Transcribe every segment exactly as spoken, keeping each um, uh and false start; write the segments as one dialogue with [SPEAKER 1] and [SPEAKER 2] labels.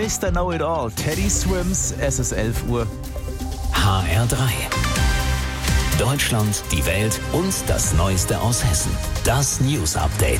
[SPEAKER 1] Mister Know-It-All, Teddy Swims, es ist elf Uhr.
[SPEAKER 2] H R drei. Deutschland, die Welt und das Neueste aus Hessen. Das News Update.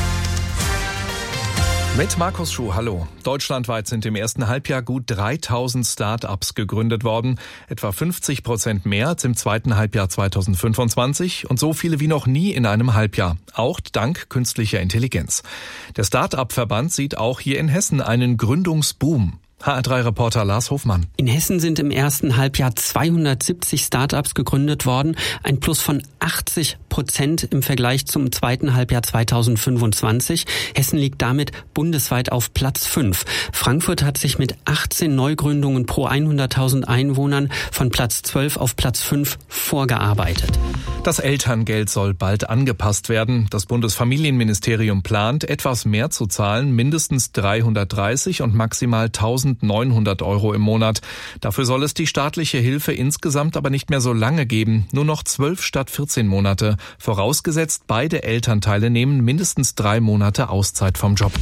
[SPEAKER 3] Mit Markus Schuh, hallo. Deutschlandweit sind im ersten Halbjahr gut dreitausend Start-ups gegründet worden. Etwa fünfzig Prozent mehr als im zweiten Halbjahr zweitausendfünfundzwanzig und so viele wie noch nie in einem Halbjahr. Auch dank künstlicher Intelligenz. Der Start-up-Verband sieht auch hier in Hessen einen Gründungsboom. H R drei Reporter Lars Hofmann.
[SPEAKER 4] In Hessen sind im ersten Halbjahr zweihundertsiebzig Start-ups gegründet worden, ein Plus von achtzig Prozent im Vergleich zum zweiten Halbjahr zweitausendfünfundzwanzig. Hessen liegt damit bundesweit auf Platz fünf. Frankfurt hat sich mit achtzehn Neugründungen pro hunderttausend Einwohnern von Platz zwölf auf Platz fünf vorgearbeitet.
[SPEAKER 3] Das Elterngeld soll bald angepasst werden. Das Bundesfamilienministerium plant, etwas mehr zu zahlen, mindestens dreihundertdreißig und maximal eintausendneunhundert Euro im Monat. Dafür soll es die staatliche Hilfe insgesamt aber nicht mehr so lange geben, nur noch zwölf statt vierzehn Monate. Vorausgesetzt, beide Elternteile nehmen mindestens drei Monate Auszeit vom Job.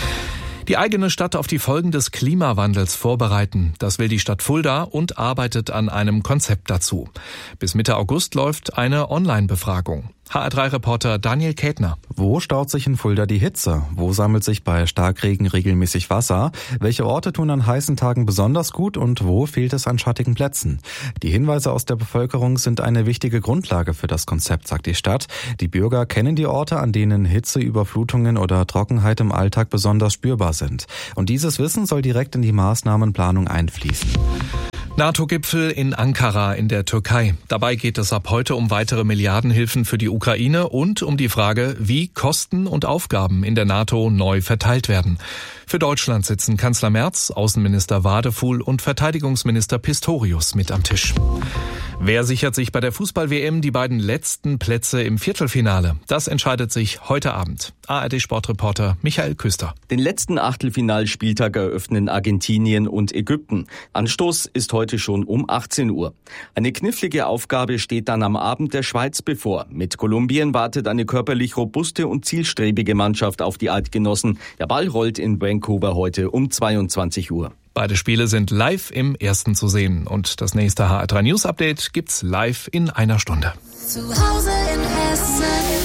[SPEAKER 3] Die eigene Stadt auf die Folgen des Klimawandels vorbereiten. Das will die Stadt Fulda und arbeitet an einem Konzept dazu. Bis Mitte August läuft eine Online-Befragung. H R drei Reporter Daniel Kätner.
[SPEAKER 5] Wo staut sich in Fulda die Hitze? Wo sammelt sich bei Starkregen regelmäßig Wasser? Welche Orte tun an heißen Tagen besonders gut und wo fehlt es an schattigen Plätzen? Die Hinweise aus der Bevölkerung sind eine wichtige Grundlage für das Konzept, sagt die Stadt. Die Bürger kennen die Orte, an denen Hitze, Überflutungen oder Trockenheit im Alltag besonders spürbar sind. Und dieses Wissen soll direkt in die Maßnahmenplanung einfließen.
[SPEAKER 3] NATO-Gipfel in Ankara in der Türkei. Dabei geht es ab heute um weitere Milliardenhilfen für die Ukraine und um die Frage, wie Kosten und Aufgaben in der NATO neu verteilt werden. Für Deutschland sitzen Kanzler Merz, Außenminister Wadefuhl und Verteidigungsminister Pistorius mit am Tisch. Wer sichert sich bei der Fußball-W M die beiden letzten Plätze im Viertelfinale? Das entscheidet sich heute Abend. A R D-Sportreporter Michael Küster.
[SPEAKER 6] Den letzten Achtelfinalspieltag eröffnen Argentinien und Ägypten. Anstoß ist heute schon um achtzehn Uhr. Eine knifflige Aufgabe steht dann am Abend der Schweiz bevor. Mit Kolumbien wartet eine körperlich robuste und zielstrebige Mannschaft auf die Eidgenossen. Der Ball rollt in Vancouver heute um zweiundzwanzig Uhr.
[SPEAKER 3] Beide Spiele sind live im Ersten zu sehen. Und das nächste H R drei News Update gibt's live in einer Stunde.
[SPEAKER 7] Zu Hause in Hessen.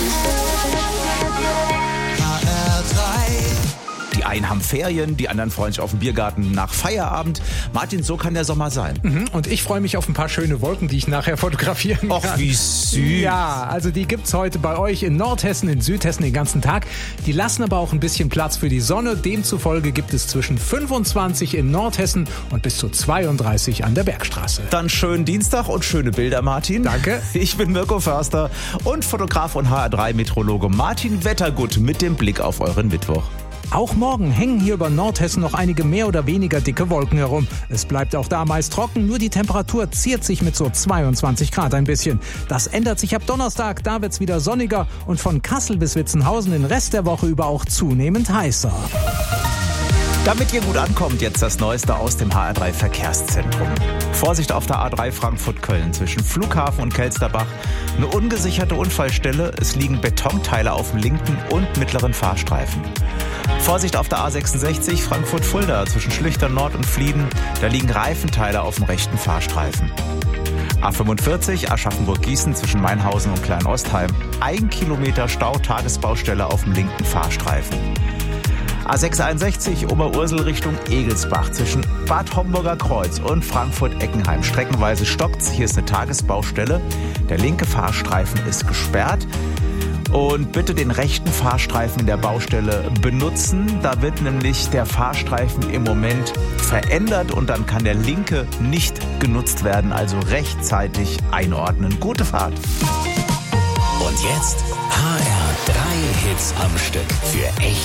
[SPEAKER 7] H R drei.
[SPEAKER 1] Die einen haben Ferien, die anderen freuen sich auf den Biergarten nach Feierabend. Martin, so kann der Sommer sein.
[SPEAKER 8] Mhm, und ich freue mich auf ein paar schöne Wolken, die ich nachher fotografieren kann.
[SPEAKER 1] Och, wie süß.
[SPEAKER 8] Ja, also die gibt's heute bei euch in Nordhessen, in Südhessen den ganzen Tag. Die lassen aber auch ein bisschen Platz für die Sonne. Demzufolge gibt es zwischen fünfundzwanzig in Nordhessen und bis zu zweiunddreißig an der Bergstraße.
[SPEAKER 1] Dann schönen Dienstag und schöne Bilder, Martin.
[SPEAKER 8] Danke.
[SPEAKER 1] Ich bin Mirko Förster und Fotograf und H R drei Meteorologe Martin Wettergut mit dem Blick auf euren Mittwoch.
[SPEAKER 8] Auch morgen hängen hier über Nordhessen noch einige mehr oder weniger dicke Wolken herum. Es bleibt auch da meist trocken, nur die Temperatur ziert sich mit so zweiundzwanzig Grad ein bisschen. Das ändert sich ab Donnerstag, da wird's wieder sonniger und von Kassel bis Witzenhausen den Rest der Woche über auch zunehmend heißer.
[SPEAKER 1] Damit ihr gut ankommt, jetzt das Neueste aus dem H R drei Verkehrszentrum. Vorsicht auf der A drei Frankfurt-Köln zwischen Flughafen und Kelsterbach. Eine ungesicherte Unfallstelle. Es liegen Betonteile auf dem linken und mittleren Fahrstreifen. Vorsicht auf der A sechsundsechzig Frankfurt-Fulda zwischen Schlüchtern Nord und Flieden. Da liegen Reifenteile auf dem rechten Fahrstreifen. A fünfundvierzig Aschaffenburg-Gießen zwischen Mainhausen und Klein-Ostheim. Ein Kilometer Stau, Tagesbaustelle auf dem linken Fahrstreifen. A sechshunderteinundsechzig Oberursel Richtung Egelsbach zwischen Bad Homburger Kreuz und Frankfurt-Eckenheim. Streckenweise stockt's. Hier ist eine Tagesbaustelle. Der linke Fahrstreifen ist gesperrt. Und bitte den rechten Fahrstreifen in der Baustelle benutzen. Da wird nämlich der Fahrstreifen im Moment verändert und dann kann der linke nicht genutzt werden. Also rechtzeitig einordnen. Gute Fahrt.
[SPEAKER 2] Und jetzt H R drei Hits am Stück für echt